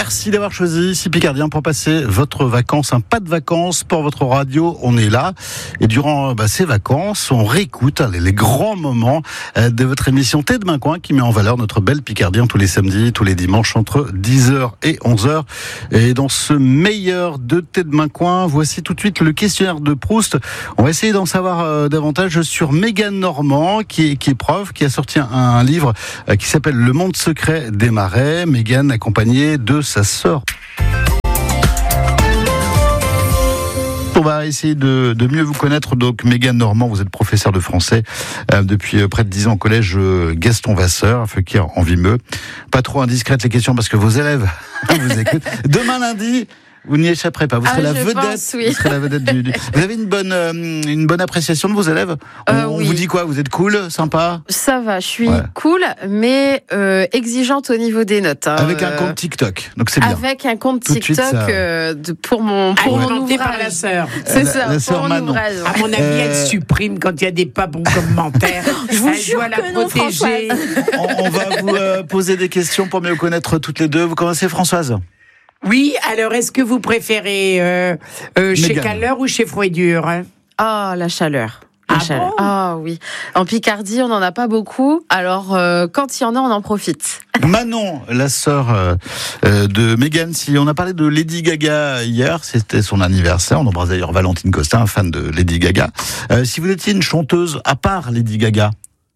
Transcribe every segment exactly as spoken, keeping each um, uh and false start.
Merci d'avoir choisi ici Picardien pour passer votre vacances, un pas de vacances pour votre radio. On est là et durant bah, ces vacances, on réécoute hein, les, les grands moments euh, de votre émission Thé de Mincoin qui met en valeur notre belle Picardien tous les samedis, tous les dimanches entre dix heures et onze heures. Et dans ce meilleur de Thé de Mincoin, voici tout de suite le questionnaire de Proust. On va essayer d'en savoir euh, davantage sur Mégane Normand qui est, qui est prof, qui a sorti un, un livre euh, qui s'appelle Le monde secret des marais. Mégane accompagnée de sa sœur. On va essayer de, de mieux vous connaître. Donc, Mégane Normand, vous êtes professeur de français euh, depuis euh, près de dix ans au collège euh, Gaston Vasseur, à Feuquières en Vimeux. Pas trop indiscrètes les questions parce que vos élèves vous écoutent. Demain lundi, vous n'y échapperez pas. Vous serez, ah, la, vedette, pense, oui. vous serez la vedette. Du, du... Vous avez une bonne, euh, une bonne appréciation de vos élèves. On, euh, oui. on vous dit quoi? Vous êtes cool, sympa? Ça va, je suis ouais. cool, mais euh, exigeante au niveau des notes. Hein. Avec un compte TikTok, donc c'est bien. Avec un compte Tout TikTok suite, euh, de, pour mon, pour mon ouvrage. Par la sœur. C'est la, ça, la pour mon Manon. Ouvrage. À mon avis, euh... elle supprime quand il y a des pas bons commentaires. Je vous elle jure doit que la non, protéger. on, on va vous euh, poser des questions pour mieux connaître toutes les deux. Vous commencez, Françoise? Oui, alors est-ce que vous préférez euh, euh, chez Chaleur ou chez Froidure? Ah, la chaleur. La ah chaleur. Bon ah oui. En Picardie, on n'en a pas beaucoup. Alors, euh, quand il y en a, on en profite. Manon, la sœur euh, de Mégane, si on a parlé de Lady Gaga hier, c'était son anniversaire. On embrasse d'ailleurs Valentine Costa, un fan de Lady Gaga. Euh, si vous étiez une chanteuse à part Lady Gaga?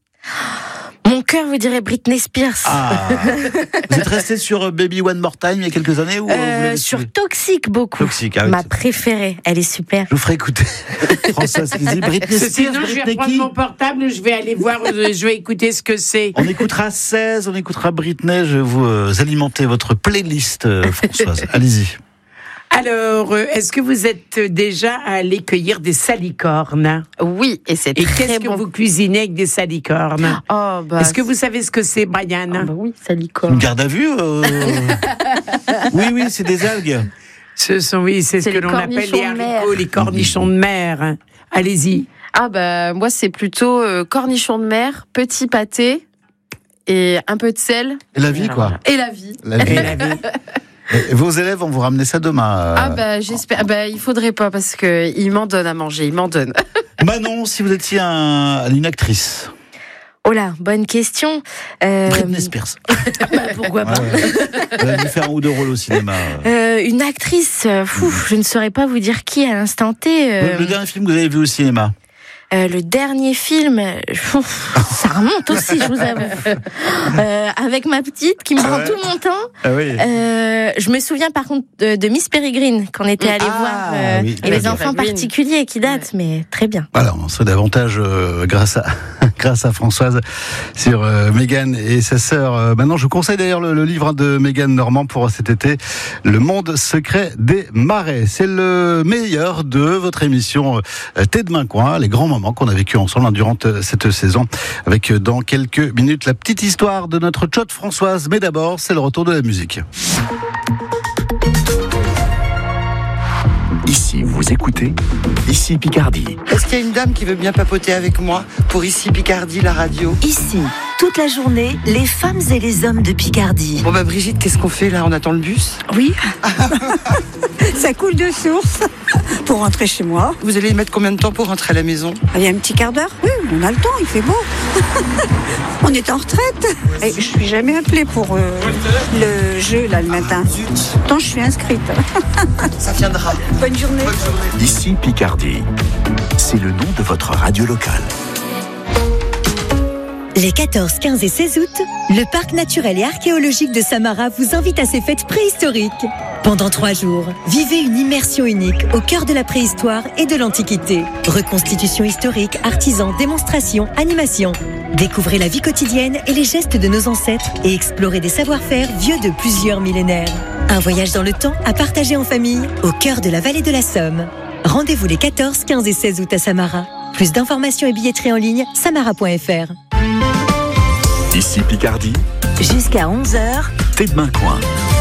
Mon cœur vous dirait Britney Spears. Ah. Vous êtes resté sur Baby One More Time il y a quelques années ou euh, sur Toxic beaucoup. Toxic, ah oui, ma préférée, elle est super. Je vous ferai écouter. Françoise qui dit Britney Spears. Sinon, je vais prendre mon portable, je vais aller voir, je vais écouter ce que c'est. On écoutera seize, on écoutera Britney. Je vais vous euh, alimenter votre playlist, euh, Françoise. Allez-y. Alors, est-ce que vous êtes déjà allé cueillir des salicornes? Oui, et c'est et très qu'est-ce bon. que vous cuisinez avec des salicornes? Oh, bah, est-ce que vous savez ce que c'est, Brian? Oh, bah oui, salicorne. Une garde à vue euh... Oui, oui, c'est des algues. Ce sont, oui, c'est, c'est ce que l'on appelle les haricots, les cornichons de mer. Allez-y. Ah bah, moi, c'est plutôt euh, cornichons de mer, petit pâté et un peu de sel. Et la vie, quoi. Et la vie. La vie. Et la vie. Et vos élèves vont vous ramener ça demain? Ah bah j'espère. Bah il faudrait pas parce que ils m'en donnent à manger, ils m'en donnent. Manon, si vous étiez un, une actrice. Oh là, bonne question. Euh... Britney Spears. Bah, pourquoi pas? Vous allez faire un ou deux rôles au cinéma. Euh, une actrice, fou, je ne saurais pas vous dire qui à l'instant T. Euh... Le, le dernier film que vous avez vu au cinéma? Euh, le dernier film, ouf, ça remonte aussi, je vous avoue. Euh, avec ma petite qui me prend ouais. tout mon temps. Ah oui. euh, je me souviens par contre de, de Miss Peregrine qu'on était allé ah, voir. Euh, oui. Et les enfants particuliers qui datent, ouais. mais très bien. Voilà, on en sait davantage euh, grâce à grâce à Françoise sur euh, Mégane et sa sœur. Euh, maintenant, je vous conseille d'ailleurs le, le livre de Mégane Normand pour cet été, Le monde secret des marais. C'est le meilleur de votre émission euh, Thé de Mincoin, les grands moments qu'on a vécu ensemble hein, durant cette saison, avec dans quelques minutes la petite histoire de notre tchotte Françoise. Mais d'abord, c'est le retour de la musique. Ici, vous écoutez Ici Picardie. Est-ce qu'il y a une dame qui veut bien papoter avec moi pour Ici Picardie, la radio? Ici, toute la journée, les femmes et les hommes de Picardie. Bon bah Brigitte, qu'est-ce qu'on fait là? On attend le bus? Oui. Ça coule de source pour rentrer chez moi. Vous allez y mettre combien de temps pour rentrer à la maison? Il y a un petit quart d'heure. Oui, on a le temps, il fait beau. On est en retraite. Et je suis jamais appelée pour euh, le jeu là le matin. Pourtant, je suis inscrite. Ça viendra. Bonne journée. Bonne journée. Ici Picardie, c'est le nom de votre radio locale. Les quatorze, quinze et seize août, le parc naturel et archéologique de Samara vous invite à ses fêtes préhistoriques. Pendant trois jours, vivez une immersion unique au cœur de la préhistoire et de l'Antiquité. Reconstitution historique, artisans, démonstrations, animations. Découvrez la vie quotidienne et les gestes de nos ancêtres et explorez des savoir-faire vieux de plusieurs millénaires. Un voyage dans le temps à partager en famille au cœur de la vallée de la Somme. Rendez-vous les quatorze, quinze et seize août à Samara. Plus d'informations et billetterie en ligne, samara point f r. Ici Picardie. Jusqu'à onze heures. Thé de Mincoin.